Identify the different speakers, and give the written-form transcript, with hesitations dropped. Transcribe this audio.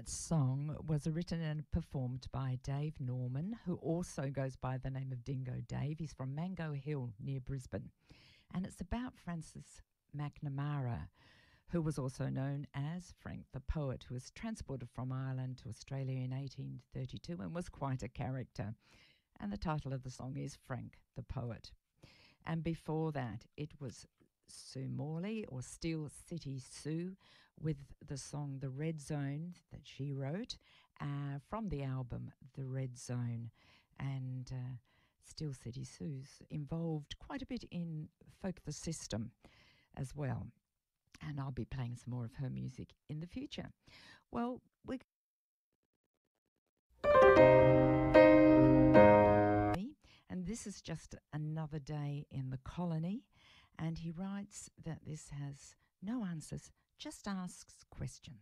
Speaker 1: that song was written and performed by Dave Norman, who also goes by the name of Dingo Dave. He's from Mango Hill near Brisbane. And it's about Francis McNamara, who was also known as Frank the Poet, who was transported from Ireland to Australia in 1832 and was quite a character. And the title of the song is Frank the Poet. And before that, it was Sue Morley, or Steel City Sue, with the song The Red Zone that she wrote from the album The Red Zone. And Steel City Sue's involved quite a bit in Folk the System as well. And I'll be playing some more of her music in the future. Well, and this is just another day in the colony. And he writes that this has no answers, just asks questions.